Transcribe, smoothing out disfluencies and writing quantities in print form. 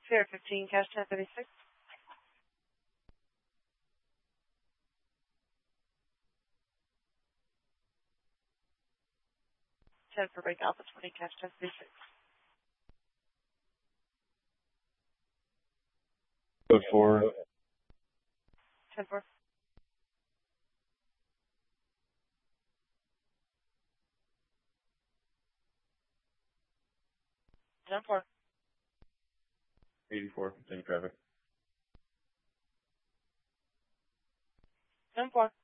Sierra 15, cash 1036. 10 for break Alpha 20, cash 1036. Code 4. 10 4. Ten 4. 84, same traffic. 10 4.